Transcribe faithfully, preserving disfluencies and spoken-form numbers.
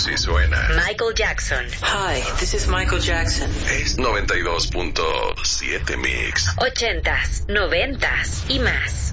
Así suena Michael Jackson. Hi, this is Michael Jackson. Es noventa y dos punto siete Mix. Ochentas, noventas y más.